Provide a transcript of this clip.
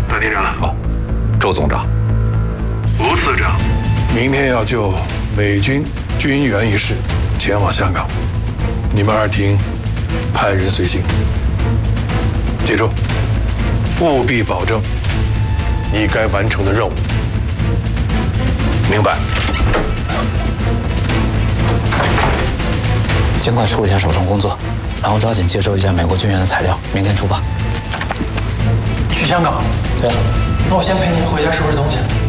段厅长。 好，周总长。 吴次长。 明天要就美军军援一事前往香港，你们2厅派人随行。记住，务必保证你该完成的任务。明白。 尽快处理一下手头工作，然后抓紧接收一下美国军援的材料，明天出发。 去香港？ 对啊。 那我先陪你回家收拾东西。